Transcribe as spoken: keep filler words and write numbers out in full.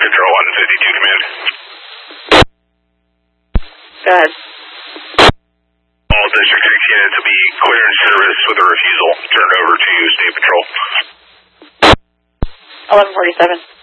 Control one fifty-two command. Go ahead. All District six units will be clearing service with a refusal. Turned over to State Patrol. eleven forty-seven.